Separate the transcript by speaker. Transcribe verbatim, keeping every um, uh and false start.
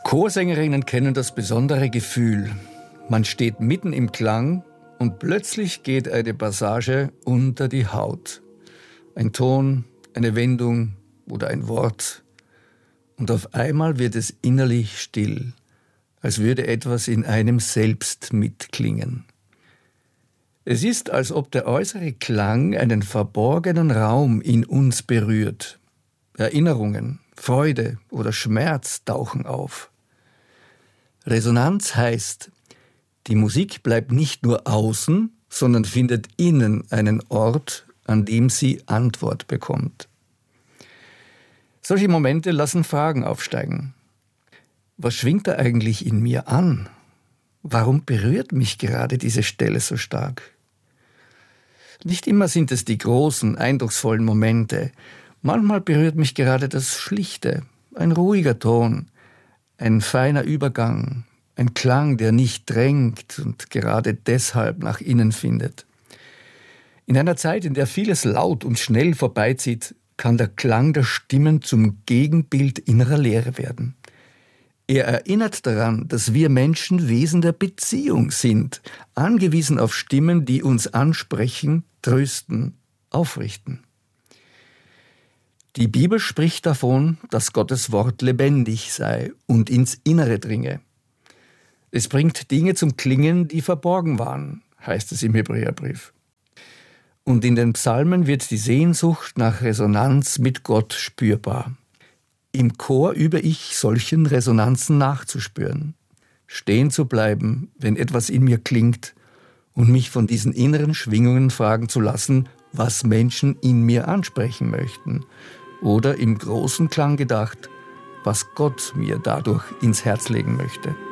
Speaker 1: Chorsängerinnen kennen das besondere Gefühl. Man steht mitten im Klang und plötzlich geht eine Passage unter die Haut. Ein Ton, eine Wendung oder ein Wort. Und auf einmal wird es innerlich still, als würde etwas in einem selbst mitklingen. Es ist, als ob der äußere Klang einen verborgenen Raum in uns berührt. Erinnerungen, Freude oder Schmerz tauchen auf. Resonanz heißt, die Musik bleibt nicht nur außen, sondern findet innen einen Ort, an dem sie Antwort bekommt. Solche Momente lassen Fragen aufsteigen. Was schwingt da eigentlich in mir an? Warum berührt mich gerade diese Stelle so stark? Nicht immer sind es die großen, eindrucksvollen Momente. Manchmal berührt mich gerade das Schlichte, ein ruhiger Ton, ein feiner Übergang, ein Klang, der nicht drängt und gerade deshalb nach innen findet. In einer Zeit, in der vieles laut und schnell vorbeizieht, kann der Klang der Stimmen zum Gegenbild innerer Leere werden. Er erinnert daran, dass wir Menschen Wesen der Beziehung sind, angewiesen auf Stimmen, die uns ansprechen, trösten, aufrichten. Die Bibel spricht davon, dass Gottes Wort lebendig sei und ins Innere dringe. Es bringt Dinge zum Klingen, die verborgen waren, heißt es im Hebräerbrief. Und in den Psalmen wird die Sehnsucht nach Resonanz mit Gott spürbar. Im Chor übe ich, solchen Resonanzen nachzuspüren, stehen zu bleiben, wenn etwas in mir klingt, und mich von diesen inneren Schwingungen fragen zu lassen, was Menschen in mir ansprechen möchten, oder im großen Klang gedacht, was Gott mir dadurch ins Herz legen möchte.